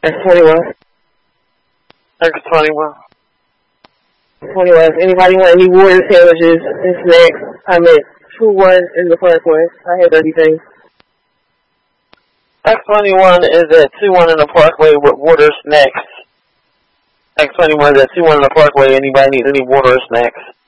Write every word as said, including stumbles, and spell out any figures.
X twenty-one. X twenty-one. twenty-one. Anybody want any water sandwiches and snacks? I'm at two one in the Parkway. I have everything. X twenty-one is at two one in the Parkway with water snacks. X twenty-one is at two one in the Parkway. Anybody needs any water or snacks?